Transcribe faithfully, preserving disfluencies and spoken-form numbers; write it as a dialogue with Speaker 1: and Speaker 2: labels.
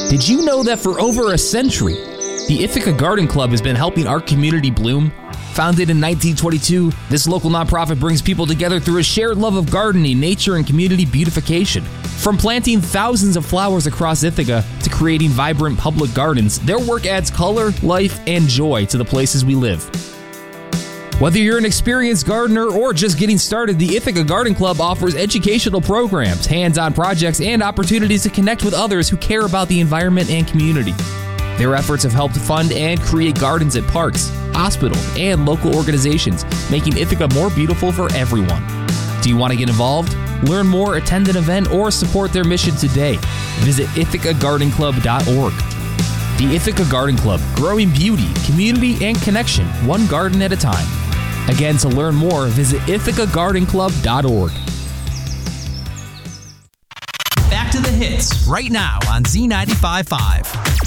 Speaker 1: Did you know that for over a century, the Ithaca Garden Club has been helping our community bloom? Founded in nineteen twenty-two, this local nonprofit brings people together through a shared love of gardening, nature, and community beautification. From planting thousands of flowers across Ithaca to creating vibrant public gardens, their work adds color, life, and joy to the places we live. Whether you're an experienced gardener or just getting started, the Ithaca Garden Club offers educational programs, hands-on projects, and opportunities to connect with others who care about the environment and community. Their efforts have helped fund and create gardens at parks, hospitals, and local organizations, making Ithaca more beautiful for everyone. Do you want to get involved? Learn more, attend an event, or support their mission today. Visit ithaca garden club dot org. The Ithaca Garden Club, growing beauty, community, and connection, one garden at a time. Again, to learn more, visit ithaca garden club dot org.
Speaker 2: Back to the hits right now on Z ninety-five point five.